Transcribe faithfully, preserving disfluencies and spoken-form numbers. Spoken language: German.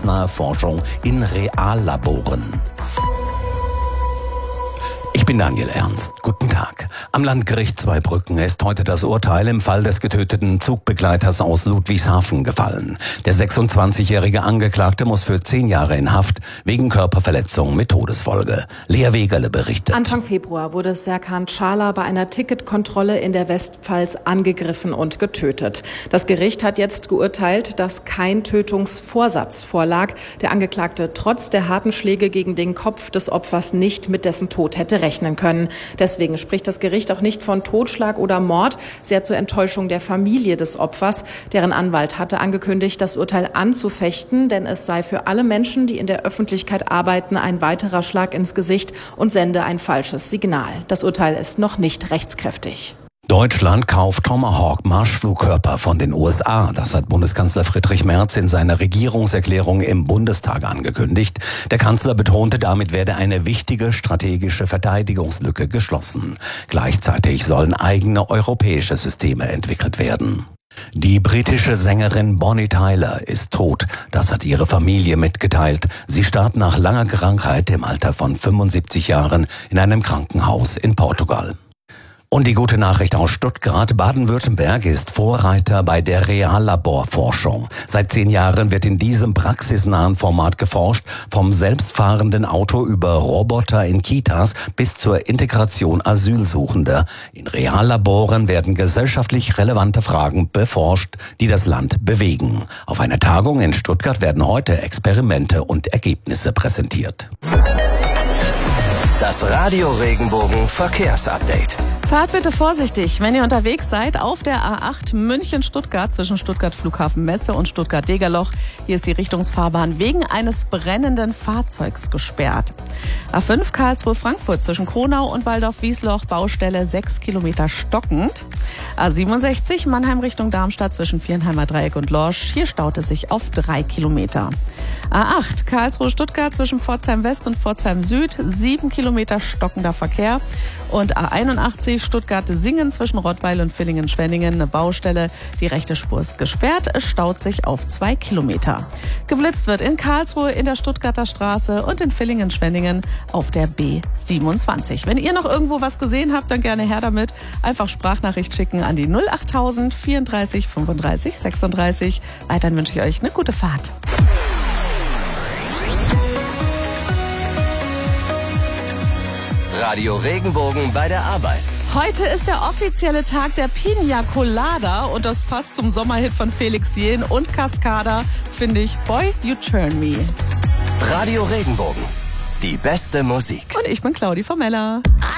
praxisnahe Forschung in Reallaboren. Ich bin Daniel Ernst. Guten Tag. Am Landgericht Zweibrücken ist heute das Urteil im Fall des getöteten Zugbegleiters aus Ludwigshafen gefallen. Der sechsundzwanzigjährige Angeklagte muss für zehn Jahre in Haft wegen Körperverletzung mit Todesfolge. Lea Wegerle berichtet. Anfang Februar wurde Serkan Çağlar bei einer Ticketkontrolle in der Westpfalz angegriffen und getötet. Das Gericht hat jetzt geurteilt, dass kein Tötungsvorsatz vorlag. Der Angeklagte trotz der harten Schläge gegen den Kopf des Opfers nicht mit dessen Tod hätte rechnen können. Deswegen spricht das Gericht auch nicht von Totschlag oder Mord, sehr zur Enttäuschung der Familie des Opfers. Deren Anwalt hatte angekündigt, das Urteil anzufechten, denn es sei für alle Menschen, die in der Öffentlichkeit arbeiten, ein weiterer Schlag ins Gesicht und sende ein falsches Signal. Das Urteil ist noch nicht rechtskräftig. Deutschland kauft Tomahawk-Marschflugkörper von den U S A. Das hat Bundeskanzler Friedrich Merz in seiner Regierungserklärung im Bundestag angekündigt. Der Kanzler betonte, damit werde eine wichtige strategische Verteidigungslücke geschlossen. Gleichzeitig sollen eigene europäische Systeme entwickelt werden. Die britische Sängerin Bonnie Tyler ist tot. Das hat ihre Familie mitgeteilt. Sie starb nach langer Krankheit im Alter von fünfundsiebzig Jahren in einem Krankenhaus in Portugal. Und die gute Nachricht aus Stuttgart: Baden-Württemberg ist Vorreiter bei der Reallaborforschung. Seit zehn Jahren wird in diesem praxisnahen Format geforscht, vom selbstfahrenden Auto über Roboter in Kitas bis zur Integration Asylsuchender. In Reallaboren werden gesellschaftlich relevante Fragen beforscht, die das Land bewegen. Auf einer Tagung in Stuttgart werden heute Experimente und Ergebnisse präsentiert. Das Radio Regenbogen Verkehrsupdate. Fahrt bitte vorsichtig, wenn ihr unterwegs seid auf der A acht München-Stuttgart zwischen Stuttgart Flughafen Messe und Stuttgart-Degerloch. Hier ist die Richtungsfahrbahn wegen eines brennenden Fahrzeugs gesperrt. A fünf Karlsruhe-Frankfurt zwischen Kronau und Waldorf-Wiesloch, Baustelle sechs Kilometer stockend. A siebenundsechzig Mannheim Richtung Darmstadt zwischen Viernheimer Dreieck und Lorsch. Hier staut es sich auf drei Kilometer. A acht Karlsruhe-Stuttgart zwischen Pforzheim West und Pforzheim Süd, sieben Kilometer stockender Verkehr. Und A einundachtzig Stuttgart-Singen zwischen Rottweil und Villingen-Schwenningen, eine Baustelle. Die rechte Spur ist gesperrt, es staut sich auf zwei Kilometer. Geblitzt wird in Karlsruhe in der Stuttgarter Straße und in Villingen-Schwenningen auf der B siebenundzwanzig. Wenn ihr noch irgendwo was gesehen habt, dann gerne her damit. Einfach Sprachnachricht schicken an die null achttausend vierunddreißig fünfunddreißig sechsunddreißig. Weiterhin wünsche ich euch eine gute Fahrt. Radio Regenbogen bei der Arbeit. Heute ist der offizielle Tag der Pina Colada und das passt zum Sommerhit von Felix Jähn und Cascada, finde ich, Boy, You Turn Me. Radio Regenbogen, die beste Musik. Und ich bin Claudi Formella.